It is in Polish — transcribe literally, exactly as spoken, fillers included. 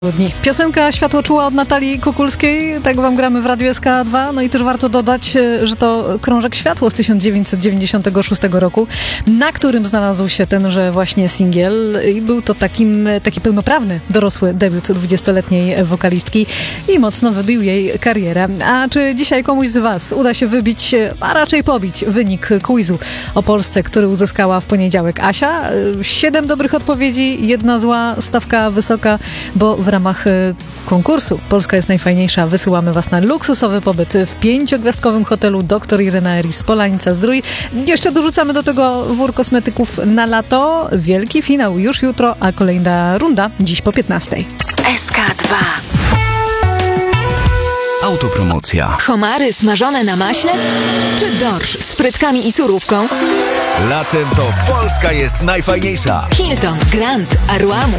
Dni. Piosenka Światłoczuła od Natalii Kukulskiej, tak wam gramy w Radiu S K dwa, no i też warto dodać, że to Krążek Światło z tysiąc dziewięćset dziewięćdziesiątego szóstego roku, na którym znalazł się tenże właśnie singiel i był to takim, taki pełnoprawny, dorosły debiut dwudziestoletniej wokalistki i mocno wybił jej karierę. A czy dzisiaj komuś z was uda się wybić, a raczej pobić wynik quizu o Polsce, który uzyskała w poniedziałek Asia? Siedem dobrych odpowiedzi, jedna zła, stawka wysoka, bo w ramach konkursu Polska jest najfajniejsza. Wysyłamy was na luksusowy pobyt w pięciogwiazdkowym hotelu doktor Irena Eris Polanica Zdrój. Jeszcze dorzucamy do tego wór kosmetyków na lato. Wielki finał już jutro, a kolejna runda dziś po piętnastej. S K dwa. Autopromocja. Homary smażone na maśle? Czy dorsz z frytkami i surówką? Latem to Polska jest najfajniejsza. Hilton, Grand, Arłamu,